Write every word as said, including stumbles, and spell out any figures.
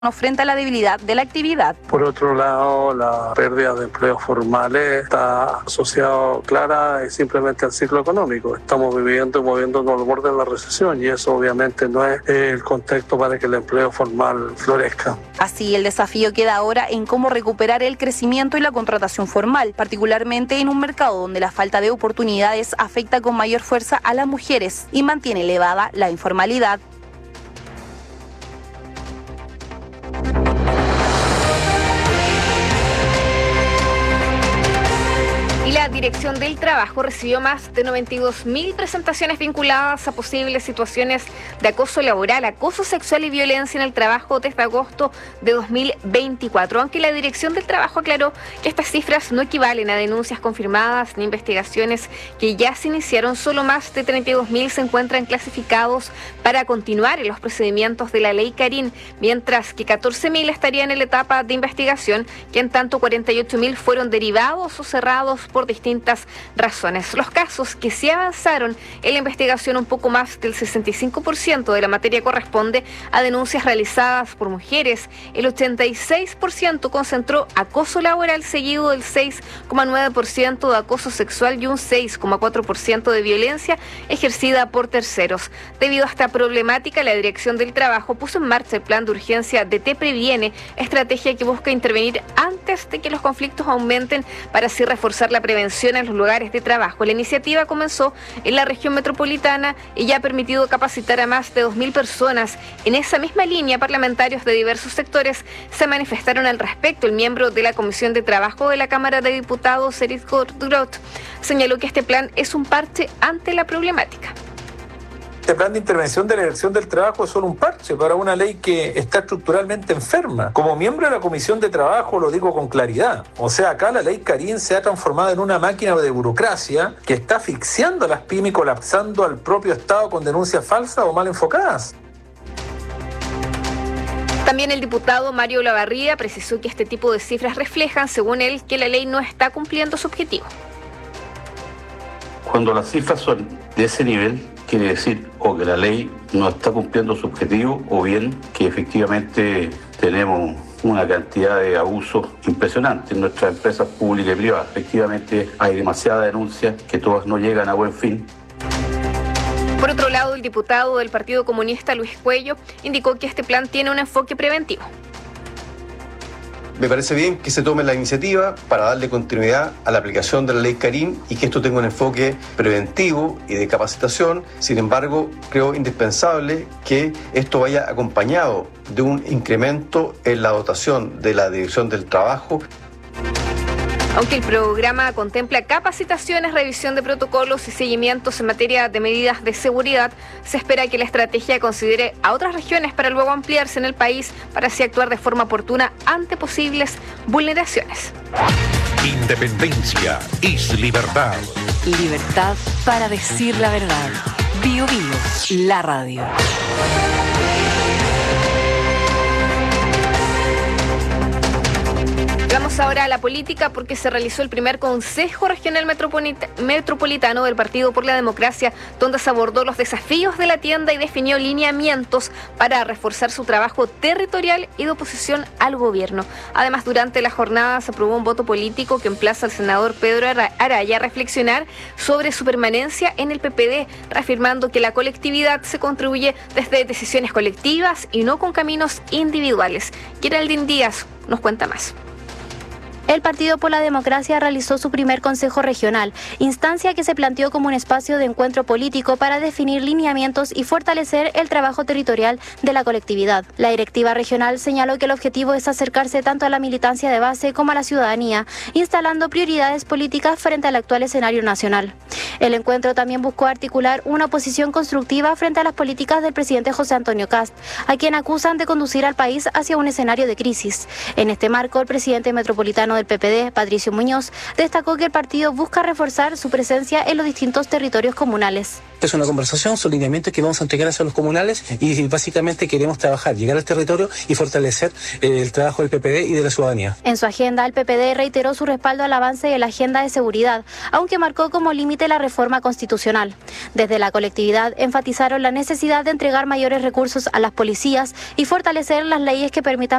frente a la debilidad de la actividad. Por otro lado, la pérdida de empleos formales está asociado clara y simplemente al ciclo económico. Estamos viviendo y moviéndonos al borde de la recesión y eso obviamente no es el contexto para que el empleo formal florezca. Así, el desafío queda ahora en cómo recuperar el crecimiento y la contratación formal, particularmente en un mercado donde la falta de oportunidades afecta con mayor fuerza a las mujeres y mantiene elevada la informalidad. La Dirección del Trabajo recibió más de noventa y dos mil presentaciones vinculadas a posibles situaciones de acoso laboral, acoso sexual y violencia en el trabajo desde agosto de dos mil veinticuatro, aunque la Dirección del Trabajo aclaró que estas cifras no equivalen a denuncias confirmadas ni investigaciones que ya se iniciaron. Solo más de treinta y dos mil se encuentran clasificados para continuar en los procedimientos de la Ley Carín, mientras que catorce mil estarían en la etapa de investigación, que en tanto cuarenta y ocho mil fueron derivados o cerrados por distintas razones. Los casos que sí avanzaron en la investigación, un poco más del sesenta y cinco por ciento de la materia corresponde a denuncias realizadas por mujeres. El ochenta y seis por ciento concentró acoso laboral, seguido del seis coma nueve por ciento de acoso sexual y un seis coma cuatro por ciento de violencia ejercida por terceros. Debido a esta problemática, la Dirección del Trabajo puso en marcha el plan de urgencia de Te Previene, estrategia que busca intervenir antes de que los conflictos aumenten para así reforzar la prevención en los lugares de trabajo. La iniciativa comenzó en la región metropolitana y ya ha permitido capacitar a más de dos mil personas. En esa misma línea, parlamentarios de diversos sectores se manifestaron al respecto. El miembro de la Comisión de Trabajo de la Cámara de Diputados, Eric Groth, señaló que este plan es un parche ante la problemática. Este plan de intervención de la Dirección del Trabajo es solo un parche para una ley que está estructuralmente enferma. Como miembro de la Comisión de Trabajo lo digo con claridad. O sea, acá la ley Carín se ha transformado en una máquina de burocracia que está asfixiando a las pymes y colapsando al propio Estado con denuncias falsas o mal enfocadas. También el diputado Mario Olavarría precisó que este tipo de cifras reflejan, según él, que la ley no está cumpliendo su objetivo. Cuando las cifras son de ese nivel, quiere decir o que la ley no está cumpliendo su objetivo o bien que efectivamente tenemos una cantidad de abusos impresionantes en nuestras empresas públicas y privadas. Efectivamente hay demasiadas denuncias que todas no llegan a buen fin. Por otro lado, el diputado del Partido Comunista, Luis Cuello, indicó que este plan tiene un enfoque preventivo. Me parece bien que se tome la iniciativa para darle continuidad a la aplicación de la ley Carín y que esto tenga un enfoque preventivo y de capacitación. Sin embargo, creo indispensable que esto vaya acompañado de un incremento en la dotación de la Dirección del Trabajo. Aunque el programa contempla capacitaciones, revisión de protocolos y seguimientos en materia de medidas de seguridad, se espera que la estrategia considere a otras regiones para luego ampliarse en el país para así actuar de forma oportuna ante posibles vulneraciones. Independencia es libertad. Libertad para decir la verdad. Bio Bio, la radio. Vamos ahora a la política porque se realizó el primer Consejo Regional Metropolita- Metropolitano del Partido por la Democracia, donde se abordó los desafíos de la tienda y definió lineamientos para reforzar su trabajo territorial y de oposición al gobierno. Además, durante la jornada se aprobó un voto político que emplaza al senador Pedro Araya a reflexionar sobre su permanencia en el P P D, reafirmando que la colectividad se construye desde decisiones colectivas y no con caminos individuales. Geraldine Díaz nos cuenta más. El Partido por la Democracia realizó su primer Consejo Regional, instancia que se planteó como un espacio de encuentro político para definir lineamientos y fortalecer el trabajo territorial de la colectividad. La directiva regional señaló que el objetivo es acercarse tanto a la militancia de base como a la ciudadanía, instalando prioridades políticas frente al actual escenario nacional. El encuentro también buscó articular una posición constructiva frente a las políticas del presidente José Antonio Kast, a quien acusan de conducir al país hacia un escenario de crisis. En este marco, el presidente metropolitano decano del P P D, Patricio Muñoz, destacó que el partido busca reforzar su presencia en los distintos territorios comunales. Es una conversación, son lineamientos que vamos a entregar hacia los comunales y básicamente queremos trabajar, llegar al territorio y fortalecer eh, el trabajo del P P D y de la ciudadanía. En su agenda, el P P D reiteró su respaldo al avance de la agenda de seguridad, aunque marcó como límite la reforma constitucional. Desde la colectividad enfatizaron la necesidad de entregar mayores recursos a las policías y fortalecer las leyes que permitan